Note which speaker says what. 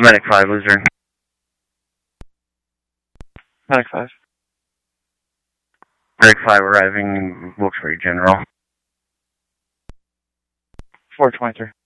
Speaker 1: Medic 5, Luzerne.
Speaker 2: Medic 5.
Speaker 1: Medic 5 arriving, Wilkes-Barre General.
Speaker 2: 423.